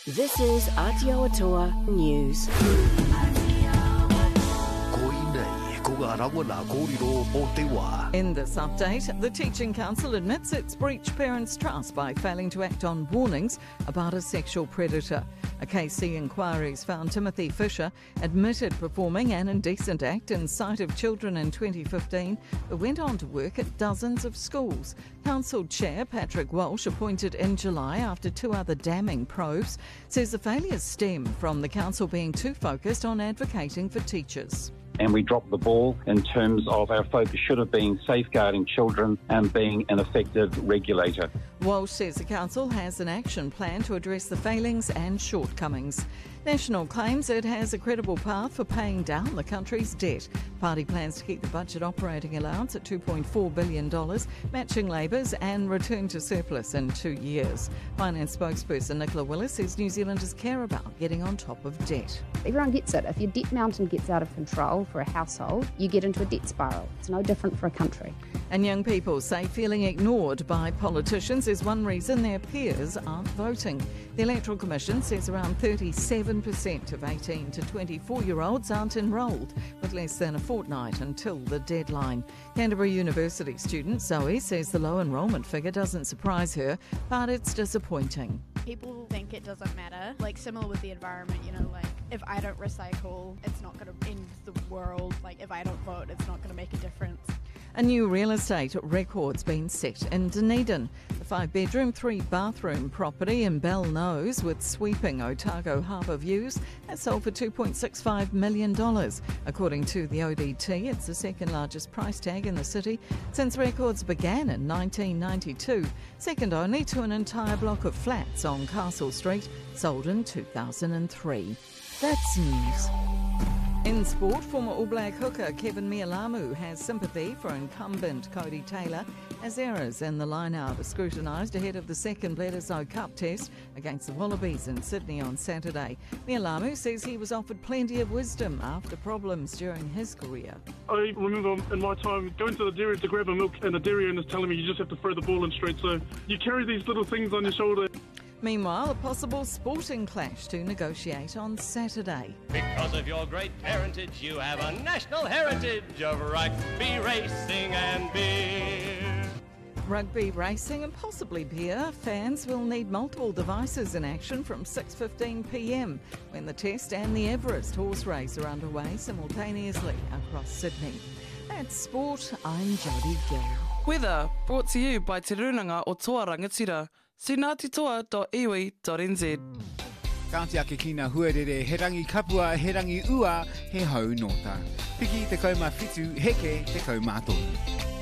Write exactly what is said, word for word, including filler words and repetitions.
This is Aotearoa News. In this update, the Teaching Council admits it's breached parents' trust by failing to act on warnings about a sexual predator. A K C inquiry's found Timothy Fisher admitted performing an indecent act in sight of children in twenty fifteen, but went on to work at dozens of schools. Council Chair Patrick Walsh, appointed in July after two other damning probes, says the failures stem from the council being too focused on advocating for teachers. And we dropped the ball in terms of our focus should have been safeguarding children and being an effective regulator. Walsh says the council has an action plan to address the failings and shortcomings. National claims it has a credible path for paying down the country's debt. Party plans to keep the budget operating allowance at two point four billion dollars, matching Labour's, and return to surplus in two years. Finance spokesperson Nicola Willis says New Zealanders care about getting on top of debt. Everyone gets it. If your debt mountain gets out of control for a household, you get into a debt spiral. It's no different for a country. And young people say feeling ignored by politicians is one reason their peers aren't voting. The Electoral Commission says around thirty-seven percent of eighteen to twenty-four-year-olds aren't enrolled, with less than a fortnight until the deadline. Canterbury University student Zoe says the low enrolment figure doesn't surprise her, but it's disappointing. People think it doesn't matter, like similar with the environment, you know, like if I don't recycle, it's not going to end the world. Like if I don't vote, it's not going to make a difference. A new real estate record's been set in Dunedin. The five-bedroom, three-bathroom property in Belnose with sweeping Otago harbour views has sold for two point six five million dollars. According to the O D T, it's the second largest price tag in the city since records began in nineteen ninety-two, second only to an entire block of flats on Castle Street, sold in two thousand three. That's news. In sport, former All Black hooker Kevin Mealamu has sympathy for incumbent Cody Taylor as errors in the line-out are scrutinised ahead of the second Bledisloe Cup test against the Wallabies in Sydney on Saturday. Mealamu says he was offered plenty of wisdom after problems during his career. I remember in my time going to the dairy to grab a milk and the dairy owner telling me you just have to throw the ball in straight, so you carry these little things on your shoulder. Meanwhile, a possible sporting clash to negotiate on Saturday. Because of your great parentage, you have a national heritage of rugby, racing and beer. Rugby, racing and possibly beer. Fans will need multiple devices in action from six fifteen p m when the Test and the Everest horse race are underway simultaneously across Sydney. That's sport. I'm Jodie Gill. Weather brought to you by Te Runanga o Toa Rangatira. See ngatitoa dot iwi dot n z. Kaunti ake kina huarere, he rangi kapua, he rangi ua, he hau nota. Piki te kauma fitu, heke te kauma tonu.